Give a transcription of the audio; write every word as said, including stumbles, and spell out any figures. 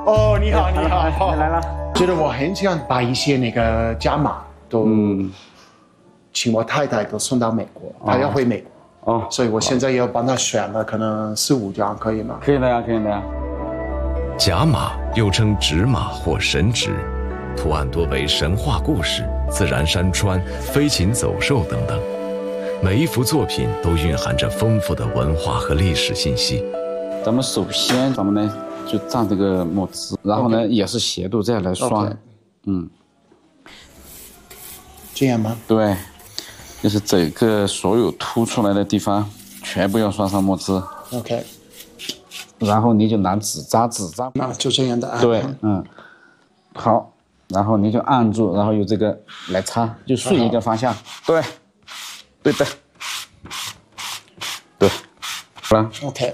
哦，你好，你好， 你来了。 觉得我很想把一些那个加码都，嗯，请我太太都送到美国，她要回美国，哦，所以我现在要帮她选了，可能四五张，可以吗？ 可以的呀，可以的呀。 甲马又称纸马或神纸，图案多为神话故事、自然山川、飞禽走兽等等。每一幅作品都蕴含着丰富的文化和历史信息。 咱们首先，咱们呢就蘸这个墨汁，然后呢 okay. 也是斜度这样来刷， okay. 嗯， 这样吗？ 对，就是整个所有凸出来的地方全部要刷上墨汁。 OK。 然后你就拿纸扎，纸扎， 那就这样的按。 对，嗯，好，然后你就按住，然后用这个来擦，就顺一个方向，对，对的，对，好了 ，OK。